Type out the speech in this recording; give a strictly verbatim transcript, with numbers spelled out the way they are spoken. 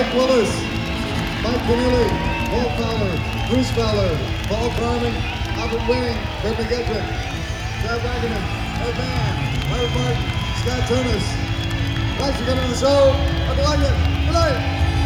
Mike Willis, Mike Keneally, Paul Fowler, Bruce Fowler, Paul Carmen, Albert Wing, Kurt McGedrick, Chad Wagnerman, Ed Mann, Larry Martin, Scott Turnus. Thanks for coming to the show. Have a like it. Good night.